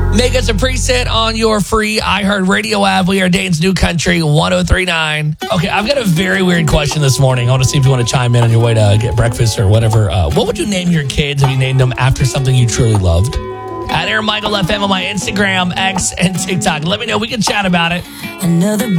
Make us a preset on your free iHeartRadio app. We are Dane's New Country 1039. Okay, I've got a very weird question this morning. I want to see if you want to chime in on your way to get breakfast or whatever. What would you name your kids if you named them after something you truly loved? At Aaron Michael FM on my Instagram, X, and TikTok. Let me know. We can chat about it. Another